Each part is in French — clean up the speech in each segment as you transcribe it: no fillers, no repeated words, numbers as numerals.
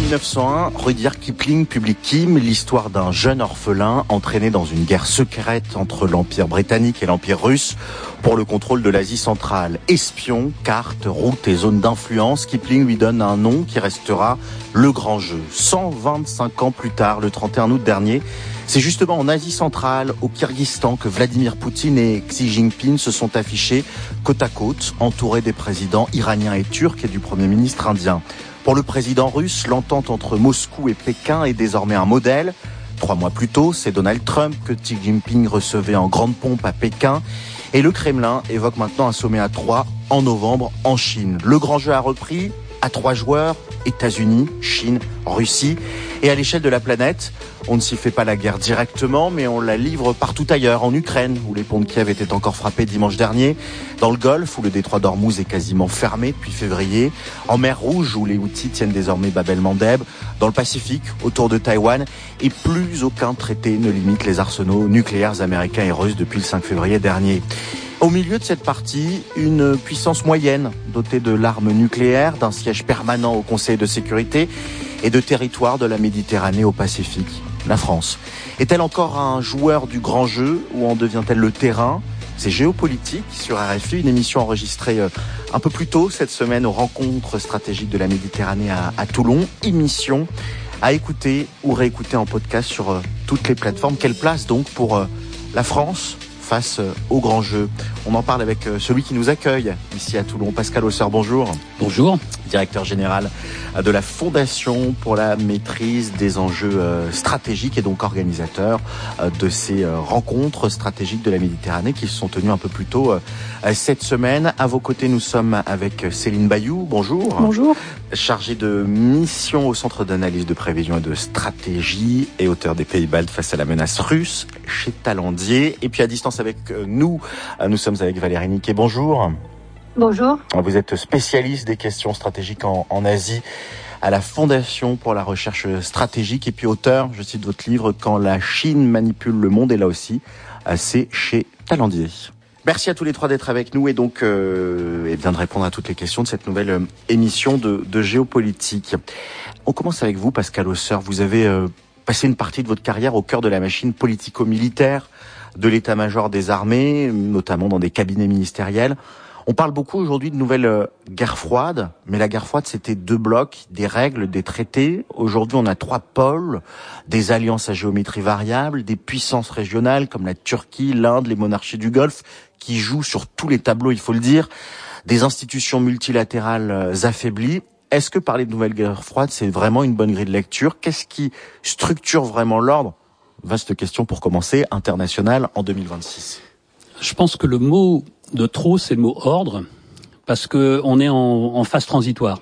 1901, Rudyard Kipling publie Kim, l'histoire d'un jeune orphelin entraîné dans une guerre secrète entre l'Empire britannique et l'Empire russe pour le contrôle de l'Asie centrale. Espion, cartes, routes et zones d'influence, Kipling lui donne un nom qui restera le grand jeu. 125 ans plus tard, le 31 août dernier, c'est justement en Asie centrale, au Kyrgyzstan, que Vladimir Poutine et Xi Jinping se sont affichés côte à côte, entourés des présidents iraniens et turcs et du Premier ministre indien. Pour le président russe, l'entente entre Moscou et Pékin est désormais un modèle. 3 mois plus tôt, c'est Donald Trump que Xi Jinping recevait en grande pompe à Pékin. Et le Kremlin évoque maintenant un sommet à 3 en novembre en Chine. Le grand jeu a repris à 3 joueurs, États-Unis, Chine, Russie. Et à l'échelle de la planète, on ne s'y fait pas la guerre directement, mais on la livre partout ailleurs, en Ukraine, où les ponts de Kiev étaient encore frappés dimanche dernier, dans le Golfe, où le détroit d'Ormuz est quasiment fermé depuis février, en mer Rouge, où les Houthis tiennent désormais Bab el-Mandeb, dans le Pacifique, autour de Taïwan, et plus aucun traité ne limite les arsenaux nucléaires américains et russes depuis le 5 février dernier. Au milieu de cette partie, une puissance moyenne, dotée de l'arme nucléaire, d'un siège permanent au Conseil de sécurité et de territoires de la Méditerranée au Pacifique, la France. Est-elle encore un joueur du grand jeu ou en devient-elle le terrain ? C'est Géopolitique sur RFI, une émission enregistrée un peu plus tôt cette semaine aux rencontres stratégiques de la Méditerranée à Toulon. Émission à écouter ou réécouter en podcast sur toutes les plateformes. Quelle place donc pour la France face au grand jeu? On en parle avec celui qui nous accueille ici à Toulon, Pascal Hausseur, bonjour. Bonjour. Directeur général de la Fondation pour la maîtrise des enjeux stratégiques et donc organisateur de ces rencontres stratégiques de la Méditerranée qui se sont tenues un peu plus tôt cette semaine. À vos côtés, nous sommes avec Céline Bayou, bonjour. Bonjour. Chargée de mission au Centre d'analyse de prévision et de stratégie et auteur des Pays-Baltes face à la menace russe chez Talandier. Et puis à distance avec nous, nous sommes avec Valérie Niquet, bonjour. Bonjour. Vous êtes spécialiste des questions stratégiques en Asie à la Fondation pour la recherche stratégique et puis auteur, je cite votre livre, Quand la Chine manipule le monde, et là aussi, c'est chez Talandier. Merci à tous les trois d'être avec nous et donc et bien de répondre à toutes les questions de cette nouvelle émission de Géopolitique. On commence avec vous, Pascal Hausseur. Vous avez passé une partie de votre carrière au cœur de la machine politico-militaire de l'état-major des armées, notamment dans des cabinets ministériels. On parle beaucoup aujourd'hui de nouvelle guerre froide, mais la guerre froide, c'était 2 blocs, des règles, des traités. Aujourd'hui, on a 3 pôles, des alliances à géométrie variable, des puissances régionales comme la Turquie, l'Inde, les monarchies du Golfe, qui jouent sur tous les tableaux, il faut le dire, des institutions multilatérales affaiblies. Est-ce que parler de nouvelle guerre froide, c'est vraiment une bonne grille de lecture ? Qu'est-ce qui structure vraiment l'ordre ? Vaste question pour commencer, international en 2026. Je pense que le mot de trop, c'est le mot ordre, parce que on est en phase transitoire.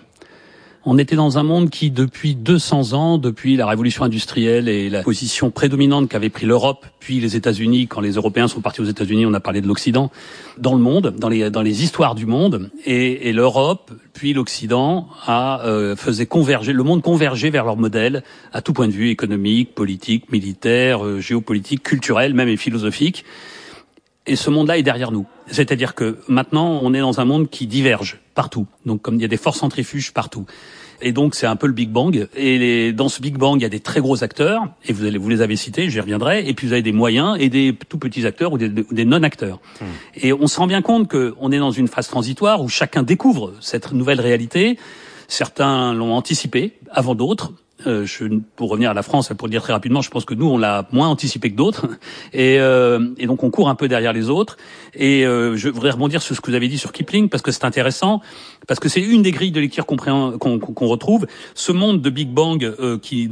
On était dans un monde qui, depuis 200 ans, depuis la révolution industrielle et la position prédominante qu'avait pris l'Europe, puis les États-Unis, quand les Européens sont partis aux États-Unis, on a parlé de l'Occident, dans le monde, dans les histoires du monde, et l'Europe, puis l'Occident, faisait converger, le monde convergeait vers leur modèle, à tout point de vue, économique, politique, militaire, géopolitique, culturel, même et philosophique. Et ce monde-là est derrière nous. C'est-à-dire que maintenant, on est dans un monde qui diverge partout. Donc, comme il y a des forces centrifuges partout. Et donc, c'est un peu le Big Bang. Et dans ce Big Bang, il y a des très gros acteurs. Et vous les avez cités, j'y reviendrai. Et puis, vous avez des moyens et des tout petits acteurs ou des non-acteurs. Et on se rend bien compte qu'on est dans une phase transitoire où chacun découvre cette nouvelle réalité. Certains l'ont anticipé avant d'autres. Pour revenir à la France, pour le dire très rapidement, je pense que nous, on l'a moins anticipé que d'autres. Et donc, on court un peu derrière les autres. Et je voudrais rebondir sur ce que vous avez dit sur Kipling, parce que c'est intéressant, parce que c'est une des grilles de lecture qu'on retrouve. Ce monde de Big Bang, qui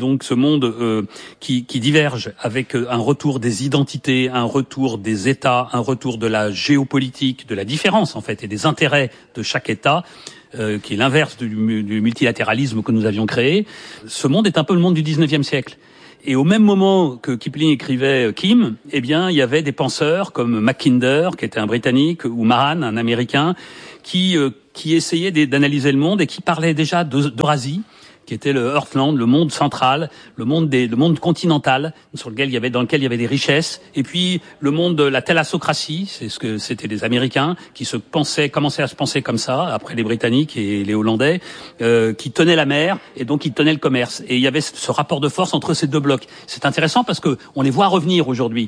diverge avec un retour des identités, un retour des États, un retour de la géopolitique, de la différence, en fait, et des intérêts de chaque État, qui est l'inverse du multilatéralisme que nous avions créé. Ce monde est un peu le monde du 19e siècle. Et au même moment que Kipling écrivait Kim, eh bien, il y avait des penseurs comme Mackinder, qui était un Britannique, ou Mahan, un Américain, qui essayaient d'analyser le monde et qui parlaient déjà d'Eurasie, qui était le Earthland, le monde central, le monde continental, dans lequel il y avait des richesses, et puis le monde de la thalassocratie, c'est ce que c'était les Américains qui commençaient à se penser comme ça, après les Britanniques et les Hollandais, qui tenaient la mer, et donc ils tenaient le commerce. Et il y avait ce rapport de force entre ces deux blocs. C'est intéressant parce que on les voit revenir aujourd'hui.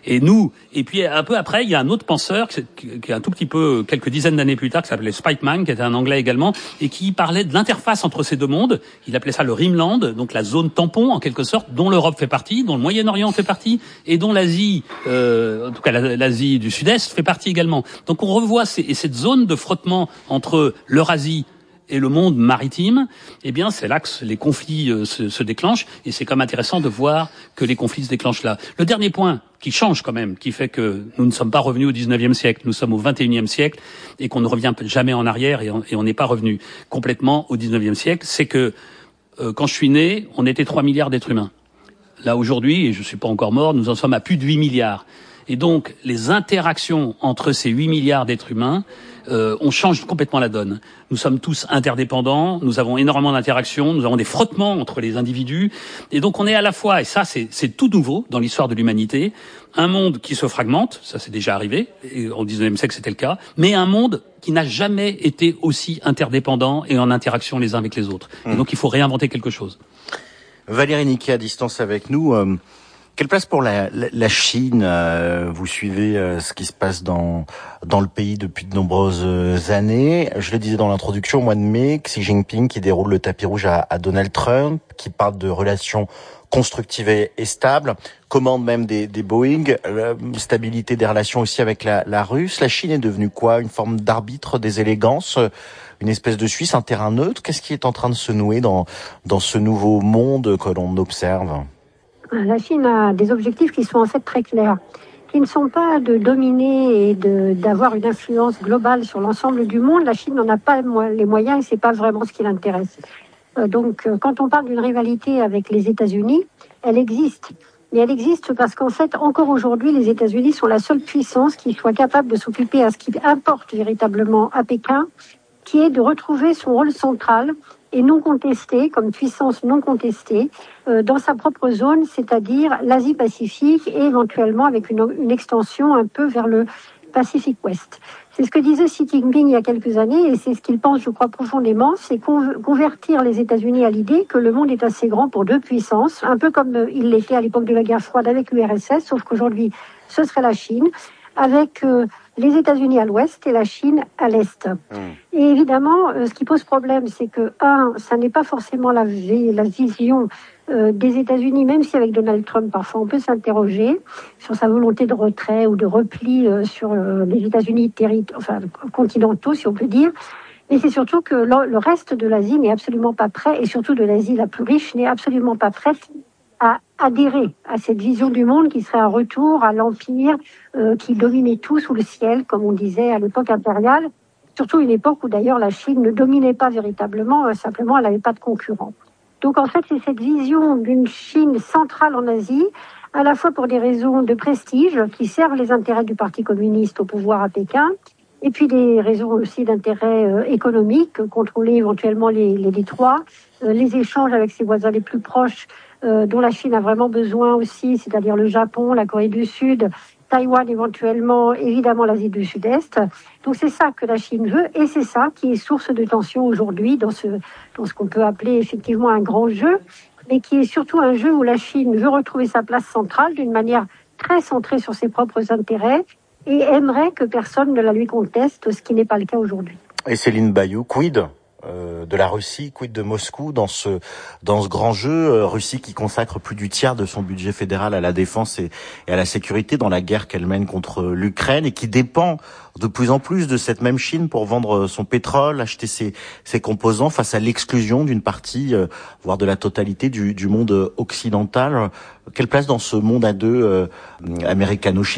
Et puis un peu après, il y a un autre penseur qui est un tout petit peu, quelques dizaines d'années plus tard, qui s'appelait Spikeman, qui était un Anglais également, et qui parlait de l'interface entre ces deux mondes. Il appelait ça le Rimland, donc la zone tampon en quelque sorte, dont l'Europe fait partie, dont le Moyen-Orient fait partie, et dont l'Asie, en tout cas l'Asie du Sud-Est fait partie également. Donc on revoit cette zone de frottement entre l'Eurasie et le monde maritime, eh bien c'est là que les conflits se déclenchent, et c'est quand même intéressant de voir que les conflits se déclenchent là. Le dernier point qui change quand même, qui fait que nous ne sommes pas revenus au 19e siècle, nous sommes au 21e siècle, et qu'on ne revient jamais en arrière, et on n'est pas revenu complètement au 19e siècle, c'est que quand je suis né, on était 3 milliards d'êtres humains. Là aujourd'hui, et je suis pas encore mort, nous en sommes à plus de 8 milliards. Et donc, les interactions entre ces 8 milliards d'êtres humains, on change complètement la donne. Nous sommes tous interdépendants, nous avons énormément d'interactions, nous avons des frottements entre les individus. Et donc, on est à la fois, et ça, c'est tout nouveau dans l'histoire de l'humanité, un monde qui se fragmente, ça c'est déjà arrivé, et au 19e siècle c'était le cas, mais un monde qui n'a jamais été aussi interdépendant et en interaction les uns avec les autres. Et donc, il faut réinventer quelque chose. Valérie Niquet à distance avec nous. Quelle place pour la Chine? Vous suivez ce qui se passe dans le pays depuis de nombreuses années. Je le disais dans l'introduction, au mois de mai, Xi Jinping qui déroule le tapis rouge à Donald Trump, qui parle de relations constructives et stables, commande même des Boeing, stabilité des relations aussi avec la Russe. La Chine est devenue quoi? Une forme d'arbitre des élégances, une espèce de Suisse, un terrain neutre? Qu'est-ce qui est en train de se nouer dans ce nouveau monde que l'on observe? La Chine a des objectifs qui sont en fait très clairs, qui ne sont pas de dominer et d'avoir une influence globale sur l'ensemble du monde. La Chine n'en a pas les moyens et c'est pas vraiment ce qui l'intéresse. Donc, quand on parle d'une rivalité avec les États-Unis, elle existe. Mais elle existe parce qu'en fait, encore aujourd'hui, les États-Unis sont la seule puissance qui soit capable de s'occuper à ce qui importe véritablement à Pékin, qui est de retrouver son rôle central et non contesté, comme puissance non contestée, dans sa propre zone, c'est-à-dire l'Asie-Pacifique et éventuellement avec une extension un peu vers le Pacifique Ouest. C'est ce que disait Xi Jinping il y a quelques années et c'est ce qu'il pense, je crois, profondément, c'est convertir les États-Unis à l'idée que le monde est assez grand pour deux puissances, un peu comme il l'était à l'époque de la guerre froide avec l'URSS, sauf qu'aujourd'hui, ce serait la Chine, avec les États-Unis à l'ouest et la Chine à l'est. Et évidemment, ce qui pose problème, c'est que, ça n'est pas forcément la vision des États-Unis, même si avec Donald Trump, parfois, on peut s'interroger sur sa volonté de retrait ou de repli sur les États-Unis continentaux, si on peut dire. Mais c'est surtout que le reste de l'Asie n'est absolument pas prêt, et surtout de l'Asie la plus riche, n'est absolument pas prête à adhérer à cette vision du monde qui serait un retour à l'empire qui dominait tout sous le ciel, comme on disait à l'époque impériale, surtout une époque où d'ailleurs la Chine ne dominait pas véritablement, simplement elle n'avait pas de concurrent. Donc en fait c'est cette vision d'une Chine centrale en Asie, à la fois pour des raisons de prestige qui servent les intérêts du Parti communiste au pouvoir à Pékin, et puis des raisons aussi d'intérêt économique, contrôler éventuellement les détroits, les échanges avec ses voisins les plus proches, dont la Chine a vraiment besoin aussi, c'est-à-dire le Japon, la Corée du Sud, Taïwan éventuellement, évidemment l'Asie du Sud-Est. Donc c'est ça que la Chine veut et c'est ça qui est source de tension aujourd'hui dans ce qu'on peut appeler effectivement un grand jeu, mais qui est surtout un jeu où la Chine veut retrouver sa place centrale d'une manière très centrée sur ses propres intérêts et aimerait que personne ne la lui conteste, ce qui n'est pas le cas aujourd'hui. Et Céline Bayou, quid de la Russie, quid de Moscou dans ce grand jeu, Russie qui consacre plus du tiers de son budget fédéral à la défense et à la sécurité dans la guerre qu'elle mène contre l'Ukraine et qui dépend de plus en plus de cette même Chine pour vendre son pétrole, acheter ses composants face à l'exclusion d'une partie, voire de la totalité du monde occidental. Quelle place dans ce monde à deux américano-chinois ?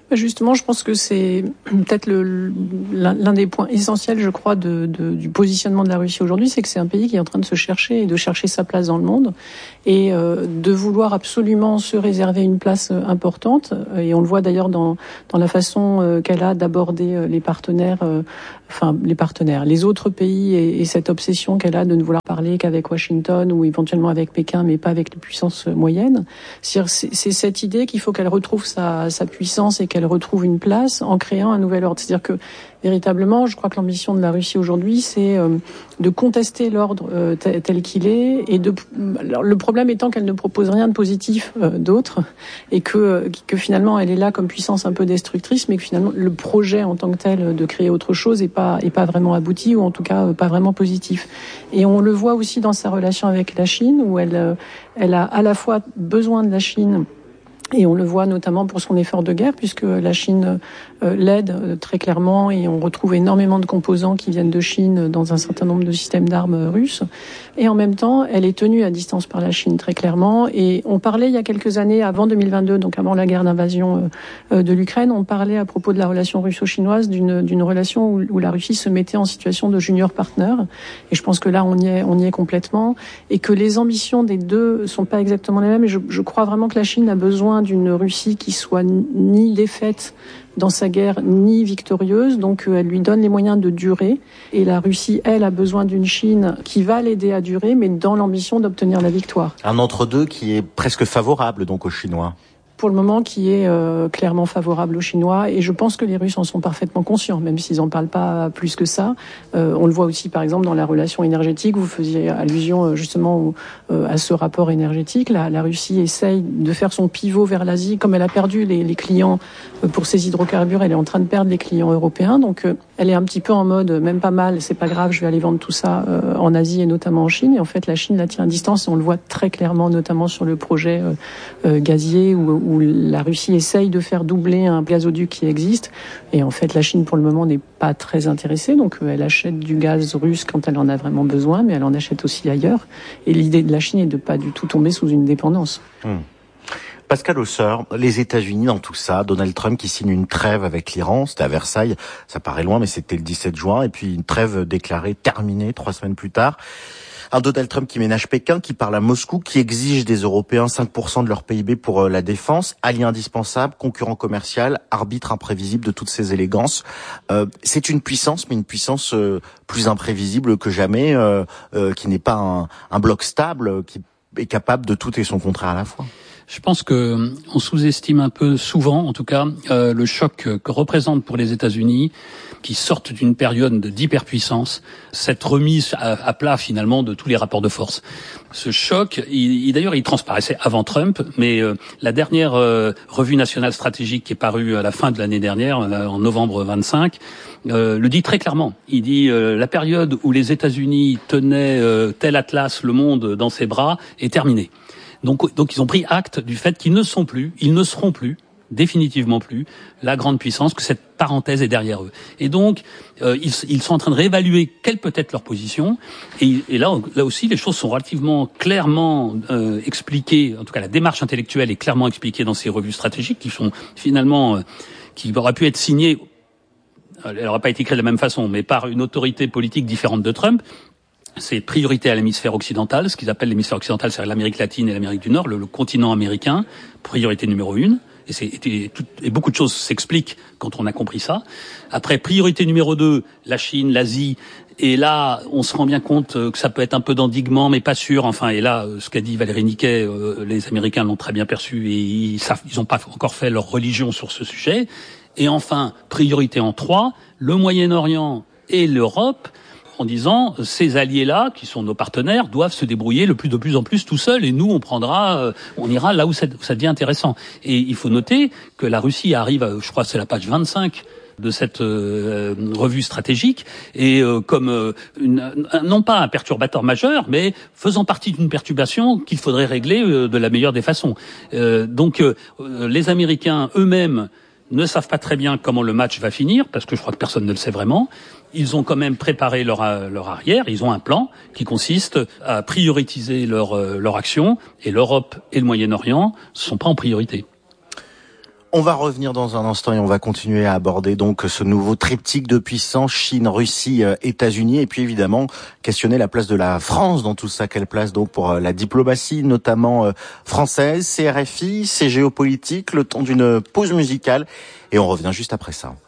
Justement, je pense que c'est peut-être l'un des points essentiels, je crois, du positionnement de la Russie aujourd'hui, c'est que c'est un pays qui est en train de se chercher et de chercher sa place dans le monde et de vouloir absolument se réserver une place importante. Et on le voit d'ailleurs dans la façon qu'elle a d'aborder les partenaires, les autres pays et cette obsession qu'elle a de ne vouloir parler qu'avec Washington ou éventuellement avec Pékin, mais pas avec les puissances moyennes. C'est cette idée qu'il faut qu'elle retrouve sa puissance et qu'elle retrouve une place en créant un nouvel ordre. C'est-à-dire que véritablement, je crois que l'ambition de la Russie aujourd'hui, c'est de contester l'ordre tel qu'il est. Et alors, le problème étant qu'elle ne propose rien de positif d'autre et que finalement elle est là comme puissance un peu destructrice, mais que finalement le projet en tant que tel de créer autre chose est pas vraiment abouti ou en tout cas pas vraiment positif. Et on le voit aussi dans sa relation avec la Chine où elle a à la fois besoin de la Chine. Et on le voit notamment pour son effort de guerre, puisque la Chine l'aide très clairement et on retrouve énormément de composants qui viennent de Chine dans un certain nombre de systèmes d'armes russes. Et en même temps, elle est tenue à distance par la Chine très clairement. Et on parlait il y a quelques années, avant 2022, donc avant la guerre d'invasion de l'Ukraine, on parlait à propos de la relation russo-chinoise d'une relation où la Russie se mettait en situation de junior partner. Et je pense que là, on y est complètement. Et que les ambitions des deux sont pas exactement les mêmes. Et je crois vraiment que la Chine a besoin d'une Russie qui soit ni défaite dans sa guerre, ni victorieuse. Donc, elle lui donne les moyens de durer. Et la Russie, elle, a besoin d'une Chine qui va l'aider à durer, mais dans l'ambition d'obtenir la victoire. Un entre-deux qui est presque favorable, donc, aux Chinois. Pour le moment, qui est clairement favorable aux Chinois. Et je pense que les Russes en sont parfaitement conscients, même s'ils n'en parlent pas plus que ça. On le voit aussi, par exemple, dans la relation énergétique. Vous faisiez allusion justement à ce rapport énergétique. La Russie essaye de faire son pivot vers l'Asie. Comme elle a perdu les clients pour ses hydrocarbures, elle est en train de perdre les clients européens. Donc, elle est un petit peu en mode, même pas mal, c'est pas grave, je vais aller vendre tout ça en Asie et notamment en Chine. Et en fait, la Chine la tient à distance et on le voit très clairement, notamment sur le projet gazier où la Russie essaye de faire doubler un gazoduc qui existe. Et en fait, la Chine, pour le moment, n'est pas très intéressée. Donc, elle achète du gaz russe quand elle en a vraiment besoin, mais elle en achète aussi ailleurs. Et l'idée de la Chine est de pas du tout tomber sous une dépendance. Pascal Hausseur, les États-Unis dans tout ça, Donald Trump qui signe une trêve avec l'Iran, c'était à Versailles, ça paraît loin, mais c'était le 17 juin, et puis une trêve déclarée terminée 3 semaines plus tard. Un Donald Trump qui ménage Pékin, qui parle à Moscou, qui exige des Européens 5% de leur PIB pour la défense, allié indispensable, concurrent commercial, arbitre imprévisible de toutes ces élégances. C'est une puissance, mais une puissance plus imprévisible que jamais, qui n'est pas un bloc stable, qui est capable de tout et son contraire à la fois. Je pense que on sous-estime un peu souvent, en tout cas, le choc que représente pour les États-Unis, qui sortent d'une période d'hyperpuissance, cette remise à plat finalement de tous les rapports de force. Ce choc, d'ailleurs, il transparaissait avant Trump, mais la dernière revue nationale stratégique qui est parue à la fin de l'année dernière, en novembre 25, le dit très clairement. Il dit la période où les États-Unis tenaient tel atlas, le monde dans ses bras, est terminée. Donc ils ont pris acte du fait qu'ils ne seront plus, définitivement plus, la grande puissance, que cette parenthèse est derrière eux. Et donc, ils sont en train de réévaluer quelle peut être leur position. Et là aussi, les choses sont relativement clairement expliquées. En tout cas, la démarche intellectuelle est clairement expliquée dans ces revues stratégiques qui sont finalement, qui auraient pu être signées, elle n'aura pas été écrite de la même façon, mais par une autorité politique différente de Trump. C'est priorité à l'hémisphère occidental, ce qu'ils appellent l'hémisphère occidental, c'est l'Amérique latine et l'Amérique du Nord, le continent américain, priorité numéro 1. Et beaucoup de choses s'expliquent quand on a compris ça. Après, priorité numéro 2, la Chine, l'Asie. Et là, on se rend bien compte que ça peut être un peu d'endiguement, mais pas sûr. Enfin, et là, ce qu'a dit Valérie Niquet, les Américains l'ont très bien perçu et ils n'ont pas encore fait leur religion sur ce sujet. Et enfin, priorité en 3, le Moyen-Orient et l'Europe, en disant ces alliés-là, qui sont nos partenaires, doivent se débrouiller de plus en plus tout seuls, et nous on ira là où ça devient intéressant. Et il faut noter que la Russie arrive, je crois que c'est la page 25 de cette revue stratégique, et comme non pas un perturbateur majeur, mais faisant partie d'une perturbation qu'il faudrait régler de la meilleure des façons. Donc les Américains eux-mêmes ne savent pas très bien comment le match va finir, parce que je crois que personne ne le sait vraiment. Ils ont quand même préparé leur arrière, ils ont un plan qui consiste à prioriser leur action, et l'Europe et le Moyen-Orient ne sont pas en priorité. On va revenir dans un instant et on va continuer à aborder donc ce nouveau triptyque de puissance, Chine, Russie, États-Unis, et puis évidemment questionner la place de la France dans tout ça. Quelle place donc pour la diplomatie, notamment française, CRFI, c'est géopolitique, le temps d'une pause musicale, et on revient juste après ça.